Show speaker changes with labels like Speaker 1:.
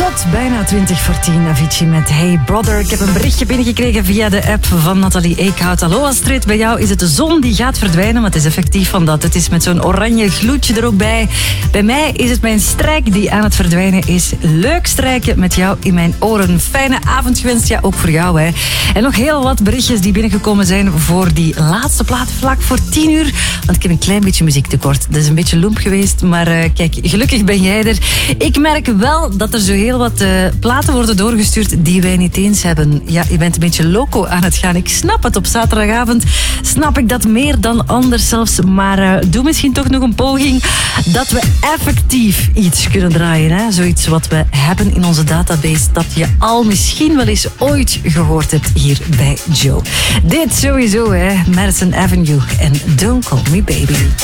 Speaker 1: Tot bijna 20:10, Avicii met Hey Brother. Ik heb een berichtje binnengekregen via de app van Nathalie Eekhout. Hallo Astrid, bij jou is het de zon die gaat verdwijnen, maar het is effectief van dat. Het is met zo'n oranje gloedje er ook bij. Bij mij is het mijn strijk die aan het verdwijnen is. Leuk strijken met jou in mijn oren. Fijne avond gewenst, ja, ook voor jou, hè. En nog heel wat berichtjes die binnengekomen zijn voor die laatste plaat vlak voor 10 uur. Want ik heb een klein beetje muziektekort. Dat is een beetje loemp geweest, maar kijk, gelukkig ben jij er. Ik merk wel dat er zo heel wat platen worden doorgestuurd die wij niet eens hebben. Ja, je bent een beetje loco aan het gaan. Ik snap het, op zaterdagavond snap ik dat meer dan anders zelfs. Maar doe misschien toch nog een poging dat we effectief iets kunnen draaien. Hè? Zoiets wat we hebben in onze database dat je al misschien wel eens ooit gehoord hebt hier bij Joe. Dit sowieso, hè. Madison Avenue en Don't Call Me Baby.